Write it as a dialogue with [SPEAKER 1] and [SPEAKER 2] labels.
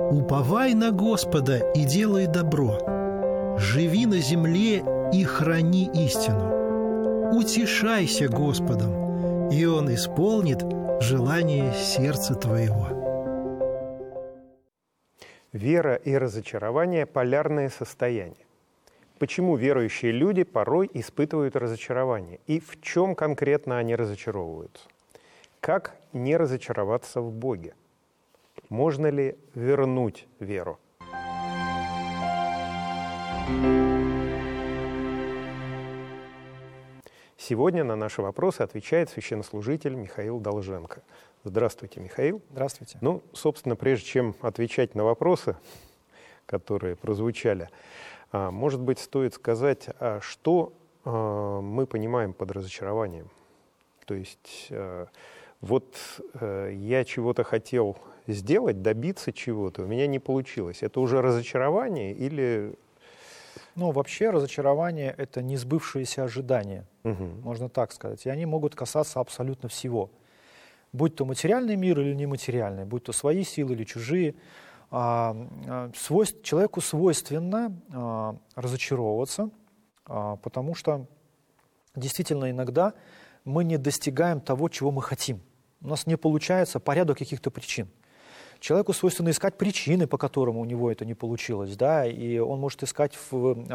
[SPEAKER 1] Уповай на Господа и делай добро. Живи на земле и храни истину. Утешайся Господом, и Он исполнит желание сердца твоего.
[SPEAKER 2] Вера и разочарование – полярные состояния. Почему верующие люди порой испытывают разочарование? И в чем конкретно они разочаровываются? Как не разочароваться в Боге? Можно ли вернуть веру? Сегодня на наши вопросы отвечает священнослужитель Михаил Долженко. Здравствуйте, Михаил.
[SPEAKER 3] Здравствуйте.
[SPEAKER 2] Собственно, прежде чем отвечать на вопросы, которые прозвучали, может быть, стоит сказать, что мы понимаем под разочарованием. То есть я чего-то хотел сделать, добиться чего-то, у меня не получилось. Это уже разочарование или...
[SPEAKER 3] Вообще разочарование — это несбывшиеся ожидания, можно так сказать. И они могут касаться абсолютно всего. Будь то материальный мир или нематериальный, будь то свои силы или чужие. Человеку свойственно разочаровываться, потому что действительно иногда мы не достигаем того, чего мы хотим. У нас не получается по ряду каких-то причин. Человеку свойственно искать причины, по которым у него это не получилось, да, и он может искать в